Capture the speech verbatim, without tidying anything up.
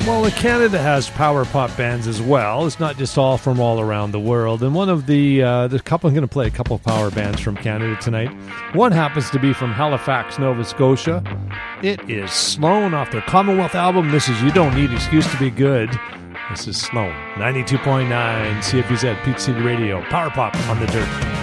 Well, Canada has power pop bands as well. It's not just all from all around the world. And one of the, uh, the couple, I'm going to play a couple of power bands from Canada tonight. One happens to be from Halifax, Nova Scotia. It is Sloan off their Commonwealth album. This is You Don't Need Excuse to Be Good. This is Sloan, ninety-two point nine C F U Z, Peach City Radio, Power Pop on the Dirt.